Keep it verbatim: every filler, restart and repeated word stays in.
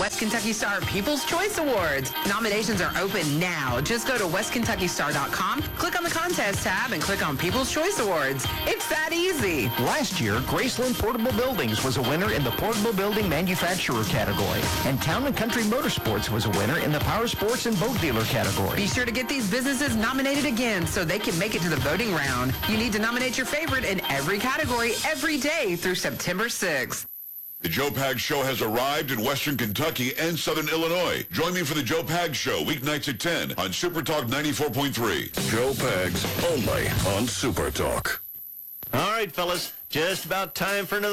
West Kentucky Star People's Choice Awards. Nominations are open now. Just go to west kentucky star dot com, click on the contest tab, and click on People's Choice Awards. It's that easy. Last year, Graceland Portable Buildings was a winner in the Portable Building Manufacturer category, and Town and Country Motorsports was a winner in the Power Sports and Boat Dealer category. Be sure to get these businesses nominated again so they can make it to the voting round. You need to nominate your favorite in every category every day through September sixth. The Joe Pags Show has arrived in Western Kentucky and Southern Illinois. Join me for the Joe Pags Show, weeknights at ten on Super Talk ninety-four point three. Joe Pags, only on Super Talk. All right, fellas, just about time for another